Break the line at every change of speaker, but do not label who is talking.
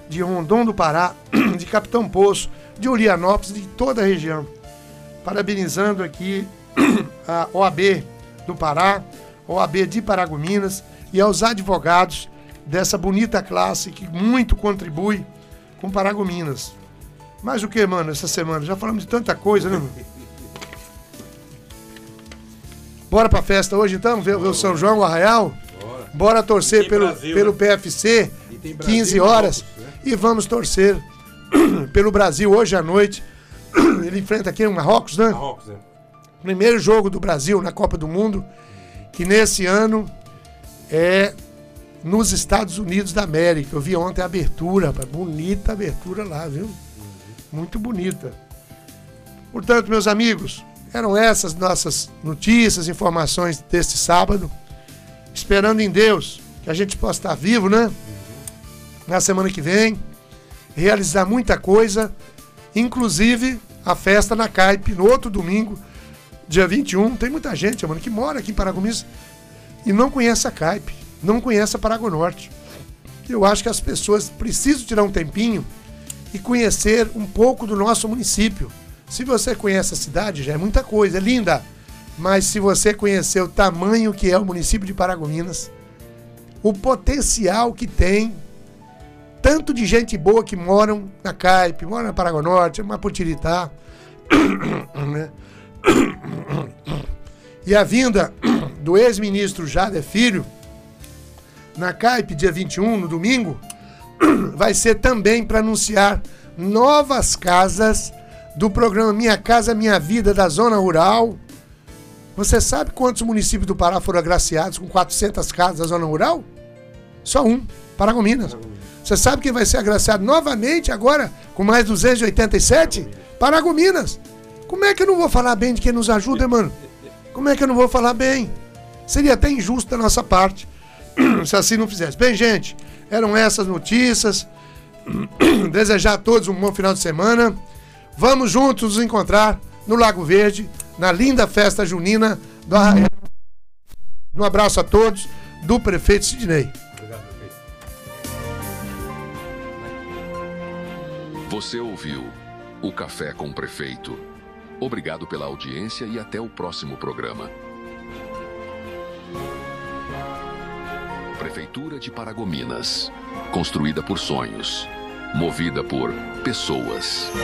de Rondon do Pará, de Capitão Poço, de Urianópolis, de toda a região. Parabenizando aqui a OAB do Pará, OAB de Paragominas e aos advogados dessa bonita classe que muito contribui com Paragominas. Mas o que, mano, essa semana? Já falamos de tanta coisa, né, mano? Bora pra festa hoje, então? Ver o São João, o Arraial? Bora torcer pelo PFC, 15 horas. E vamos torcer pelo Brasil hoje à noite. Ele enfrenta aqui o Marrocos, né?
Marrocos, é.
Primeiro jogo do Brasil na Copa do Mundo, que nesse ano é nos Estados Unidos da América. Eu vi ontem a abertura, bonita abertura lá, viu? Muito bonita. Portanto, meus amigos, eram essas nossas notícias, informações deste sábado. Esperando em Deus que a gente possa estar vivo, né? Na semana que vem, realizar muita coisa, inclusive a festa na CAIP, no outro domingo, dia 21. Tem muita gente, mano, que mora aqui em Paragominas e não conhece a CAIP, não conhece a Paragonorte. Eu acho que as pessoas precisam tirar um tempinho e conhecer um pouco do nosso município. Se você conhece a cidade, já é muita coisa, é linda. Mas se você conhecer o tamanho que é o município de Paragominas, o potencial que tem, tanto de gente boa que moram na CAIP, moram na Paragonorte, na Maputiritá, né? E a vinda do ex-ministro Jader Filho na CAIP, dia 21, no domingo, vai ser também para anunciar novas casas do programa Minha Casa Minha Vida da Zona Rural. Você sabe quantos municípios do Pará foram agraciados com 400 casas da Zona Rural? Só um, Paragominas. Você sabe quem vai ser agraciado novamente agora com mais 287? Paragominas. Como é que eu não vou falar bem de quem nos ajuda, mano? Como é que eu não vou falar bem? Seria até injusto da nossa parte se assim não fizesse. Bem, gente, eram essas notícias. Desejar a todos um bom final de semana. Vamos juntos nos encontrar no Lago Verde, na linda festa junina do Arraial. Um abraço a todos, do prefeito Sidney.
Obrigado, prefeito.
Você ouviu o Café com o Prefeito. Obrigado pela audiência e até o próximo programa. Prefeitura de Paragominas. Construída por sonhos. Movida por pessoas.